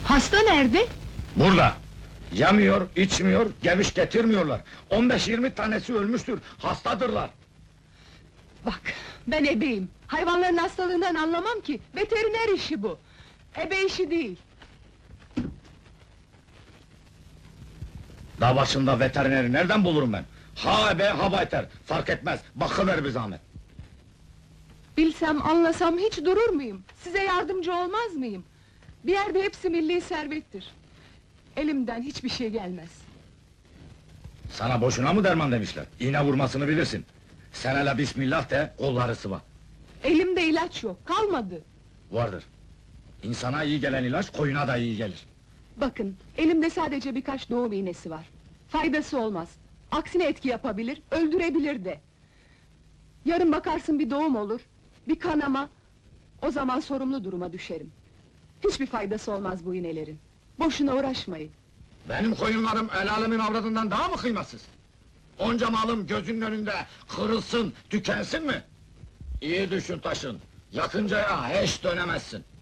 Hasta nerede? Burada! Yemiyor, içmiyor, geviş getirmiyorlar. 15-20 tanesi ölmüştür, hastadırlar. Bak, ben ebeyim. Hayvanların hastalığından anlamam ki. Veteriner işi bu. Ebe işi değil. Dağ başında veterineri nereden bulurum ben? Ha ebe, ha beter, fark etmez, bakıver bir zahmet. Bilsem, anlasam hiç durur muyum? Size yardımcı olmaz mıyım? Bir yerde hepsi milli servettir. Elimden hiçbir şey gelmez. Sana boşuna mı derman demişler? İğne vurmasını bilirsin. Sen hele bismillah de, kolları sıva. Elimde ilaç yok, kalmadı. Vardır. İnsana iyi gelen ilaç, koyuna da iyi gelir. Bakın, elimde sadece birkaç doğum iğnesi var. Faydası olmaz. Aksine etki yapabilir, öldürebilir de. Yarın bakarsın bir doğum olur, bir kanama... O zaman sorumlu duruma düşerim. Hiçbir faydası olmaz bu iğnelerin. Boşuna uğraşmayın. Benim koyunlarım el alemin avradından daha mı kıymetsiz? Onca malım gözünün önünde kırılsın, tükensin mi? İyi düşün taşın, yakıncaya hiç dönemezsin.